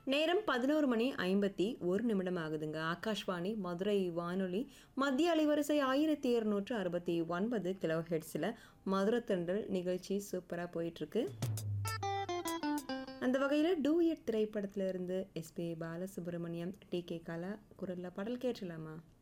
நேரம் 11:51 ஆகுதுங்க. ஆகாஷ்வாணி மதுரை வானொலி மத்திய அலைவரிசை 1269 கிலோ ஹெர்ட்ஸில் மதுரை தென்றல் நிகழ்ச்சி சூப்பராக போயிட்டுருக்கு. அந்த வகையில் டூயட் திரைப்படத்தில் இருந்து எஸ்பி பாலசுப்ரமணியம், டி கே கலா குரலில் பாடல் கேட்கலாமா?